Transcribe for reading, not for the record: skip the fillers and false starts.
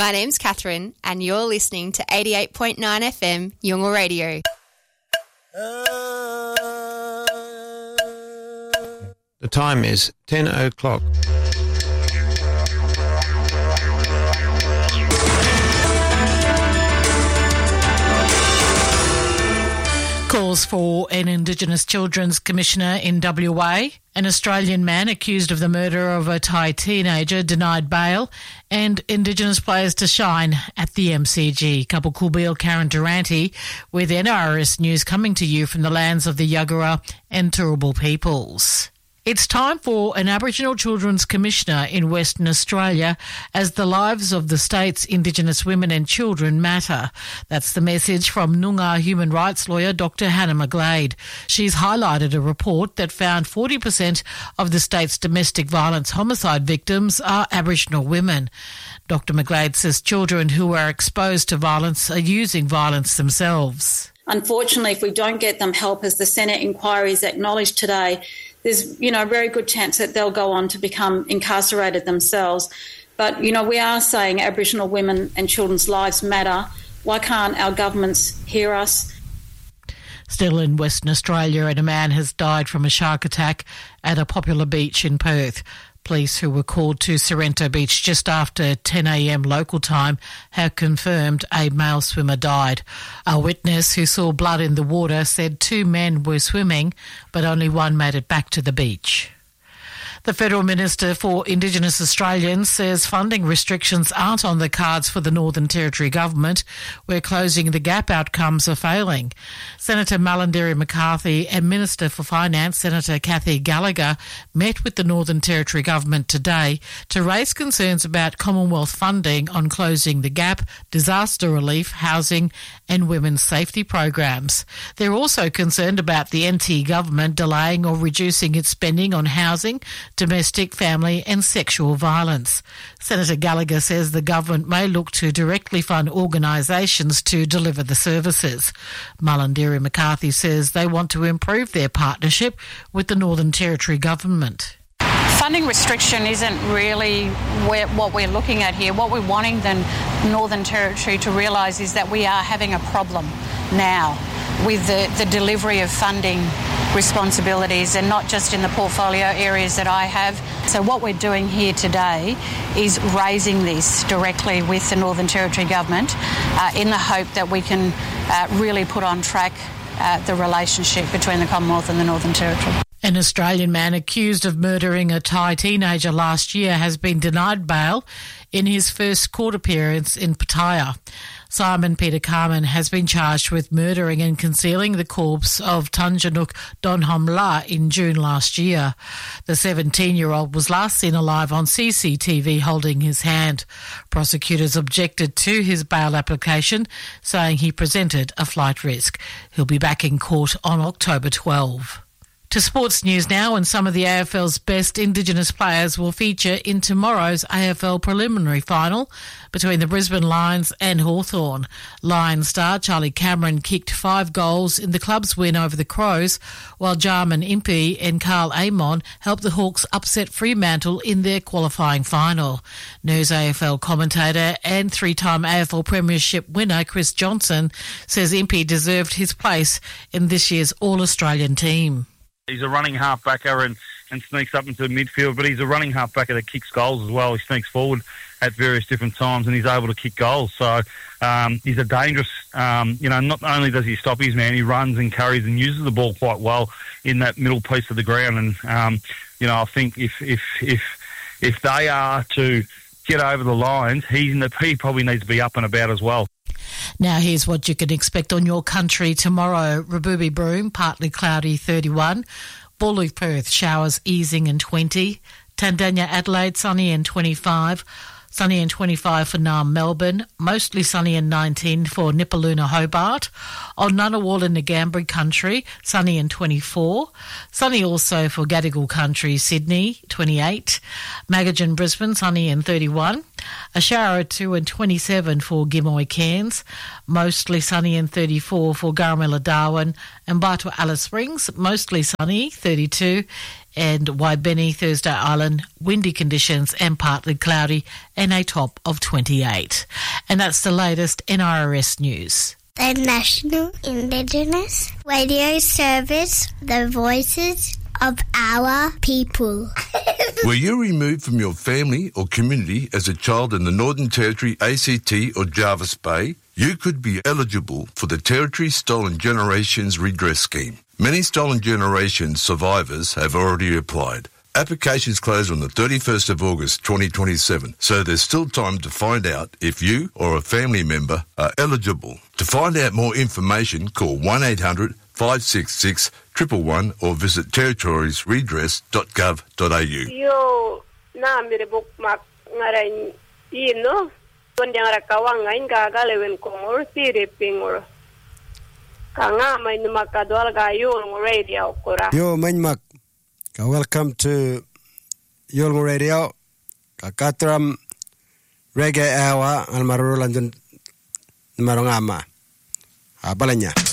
My name's Catherine, and you're listening to 88.9 FM, Yungle Radio. The time is 10 o'clock. Calls for an Indigenous Children's Commissioner in WA. An Australian man accused of the murder of a Thai teenager denied bail, and Indigenous players to shine at the MCG. Couple Kulbil Karen Durante with NRS News coming to you from the lands of the Yagara and Turrbal peoples. It's time for an Aboriginal Children's Commissioner in Western Australia as the lives of the state's Indigenous women and children matter. That's the message from Noongar human rights lawyer Dr Hannah McGlade. She's highlighted a report that found 40% of the state's domestic violence homicide victims are Aboriginal women. Dr McGlade says children who are exposed to violence are using violence themselves. Unfortunately, if we don't get them help, as the Senate inquiry has acknowledged today, there's, a very good chance that they'll go on to become incarcerated themselves. But, we are saying Aboriginal women and children's lives matter. Why can't our governments hear us? Still in Western Australia, and a man has died from a shark attack at a popular beach in Perth. Police who were called to Sorrento Beach just after 10 a.m. local time have confirmed a male swimmer died. A witness who saw blood in the water said 2 men were swimming, but only one made it back to the beach. The Federal Minister for Indigenous Australians says funding restrictions aren't on the cards for the Northern Territory government, where closing the gap outcomes are failing. Senator Malarndirri McCarthy and Minister for Finance, Senator Kathy Gallagher, met with the Northern Territory government today to raise concerns about Commonwealth funding on closing the gap, disaster relief, housing and women's safety programs. They're also concerned about the NT government delaying or reducing its spending on housing, domestic, family and sexual violence. Senator Gallagher says the government may look to directly fund organisations to deliver the services. Malarndirri McCarthy says they want to improve their partnership with the Northern Territory government. Funding restriction isn't really what we're looking at here. What we're wanting the Northern Territory to realise is that we are having a problem now with the delivery of funding responsibilities, and not just in the portfolio areas that I have. So what we're doing here today is raising this directly with the Northern Territory government in the hope that we can really put on track the relationship between the Commonwealth and the Northern Territory. An Australian man accused of murdering a Thai teenager last year has been denied bail in his first court appearance in Pattaya. Simon Peter Carman has been charged with murdering and concealing the corpse of Tanjanuk Donham La in June last year. The 17-year-old was last seen alive on CCTV holding his hand. Prosecutors objected to his bail application, saying he presented a flight risk. He'll be back in court on October 12. To sports news now, and some of the AFL's best Indigenous players will feature in tomorrow's AFL preliminary final between the Brisbane Lions and Hawthorn. Lions star Charlie Cameron kicked 5 goals in the club's win over the Crows, while Jarman Impey and Carl Amon helped the Hawks upset Fremantle in their qualifying final. News AFL commentator and 3-time AFL Premiership winner Chris Johnson says Impey deserved his place in this year's All-Australian team. He's a running halfbacker and sneaks up into the midfield, but he's a running halfbacker that kicks goals as well. He sneaks forward at various different times and he's able to kick goals. So he's a dangerous, not only does he stop his man, he runs and carries and uses the ball quite well in that middle piece of the ground. And, I think if they are to get over the lines, he probably needs to be up and about as well. Now here's what you can expect on your country tomorrow. Rabubi Broome, partly cloudy, 31. Bulloo Perth, showers easing and 20. Tandanya Adelaide, sunny and 25. Sunny and 25 for Naarm Melbourne. Mostly sunny and 19 for Nipaluna Hobart. On Ngunnawal in the Ngambri country, sunny and 24. Sunny also for Gadigal country, Sydney, 28. Magajan Brisbane, sunny and 31. A shower at 2 and 27 for Gimoy Cairns. Mostly sunny and 34 for Garamilla Darwin. And Bartua Alice Springs, mostly sunny, 32. And Waibeni, Thursday Island, windy conditions and partly cloudy and a top of 28. And that's the latest NIRS news. The National Indigenous Radio Service, the voices of our people. Were you removed from your family or community as a child in the Northern Territory, ACT or Jervis Bay? You could be eligible for the Territory Stolen Generations Redress Scheme. Many Stolen Generations survivors have already applied. Applications close on the 31st of August 2027, so there's still time to find out if you or a family member are eligible. To find out more information, call 1-800-566-111 or visit territoriesredress.gov.au. Yo, na mire bookmark ngaray ino, kondang rakawang ngayon gagalawin kong siriping or kanga may numakadwal gayon radio kura. Yo, manmak. Welcome to Yolngu Radio. Kakatram Reggae Hour al marulan dun marongama. Abalanya.